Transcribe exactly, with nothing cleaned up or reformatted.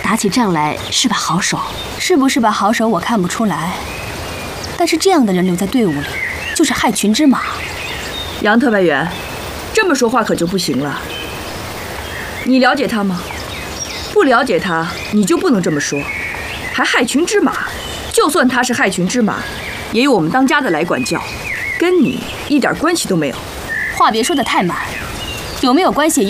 打起仗来是把好手， 是不是把好手我看不出来，但是这样的人留在队伍里，就是害群之马。 杨特派员，这么说话可就不行了。你了解他吗？不了解他，你就不能这么说，还害群之马。就算他是害群之马，也由我们当家的来管教，跟你一点关系都没有。 话别说得太满，有没有关系？